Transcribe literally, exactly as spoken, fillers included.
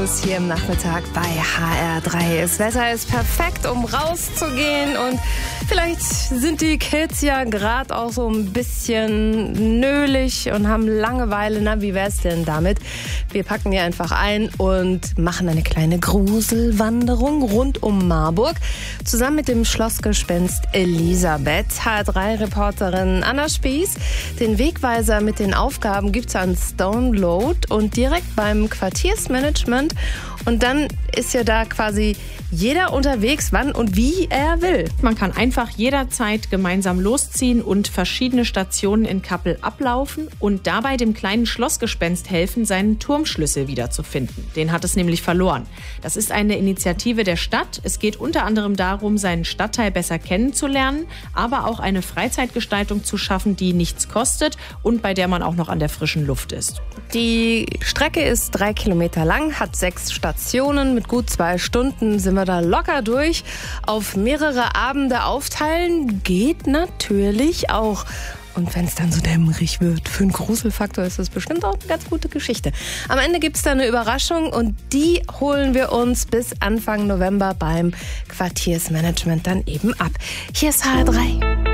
los hier im Nachmittag bei H R drei. Das Wetter ist perfekt, um rauszugehen und vielleicht sind die Kids ja gerade auch so ein bisschen nölig und haben Langeweile. Na, wie wär's denn damit? Wir packen die einfach ein und machen eine kleine Gruselwanderung rund um Marburg. Zusammen mit dem Schlossgespenst Elisabeth, H R drei Reporterin Anna Spieß. Den Wegweiser mit den Aufgaben gibt's an Stoneload und direkt beim Quartiersmanagement. Und dann ist ja da quasi jeder unterwegs, wann und wie er will. Man kann einfach jederzeit gemeinsam losziehen und verschiedene Stationen in Kappel ablaufen und dabei dem kleinen Schlossgespenst helfen, seinen Turmschlüssel wiederzufinden. Den hat es nämlich verloren. Das ist eine Initiative der Stadt. Es geht unter anderem darum, seinen Stadtteil besser kennenzulernen, aber auch eine Freizeitgestaltung zu schaffen, die nichts kostet und bei der man auch noch an der frischen Luft ist. Die Strecke ist drei Kilometer lang, hat sechs Stationen. Mit gut zwei Stunden sind wir da locker durch. Auf mehrere Abende aufteilen geht natürlich auch. Und wenn es dann so dämmerig wird, für einen Gruselfaktor ist das bestimmt auch eine ganz gute Geschichte. Am Ende gibt es da eine Überraschung und die holen wir uns bis Anfang November beim Quartiersmanagement dann eben ab. Hier ist H R drei.